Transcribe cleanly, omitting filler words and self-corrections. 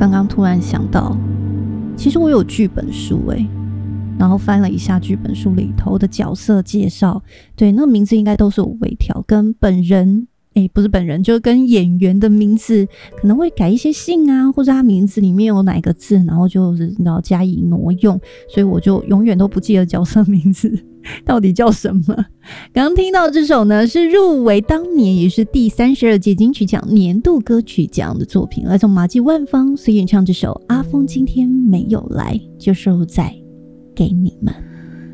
刚刚突然想到，其实我有剧本书然后翻了一下剧本书里头的角色介绍，对，那个名字应该都是我微调，跟本人不是本人，就跟演员的名字可能会改一些姓啊，或者他名字里面有哪个字，然后就是加以挪用，所以我就永远都不记得角色名字到底叫什么。刚刚听到这首呢，是入围当年也是第32届金曲奖年度歌曲奖的作品，来自马季万芳所演唱这首《阿峰今天没有来》，就收在给你们。